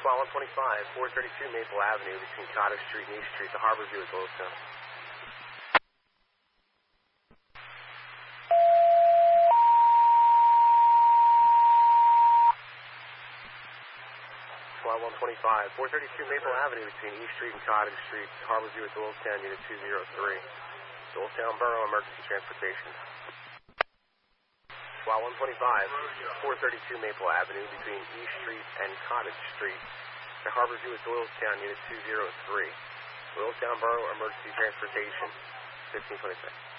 SWAT 125, 432 Maple Avenue between Cottage Street and East Street. The Harbor View is Doylestown. SWAT 125, 432 Maple Avenue between East Street and Cottage Street. The Harbor View is Doylestown, Unit 203. Doylestown Borough Emergency Transportation. SWAT 125, 432 Maple Avenue between East Street and Cottage Street. The Harbor View is Doylestown, Unit 203. Doylestown Borough Emergency Transportation, 1526.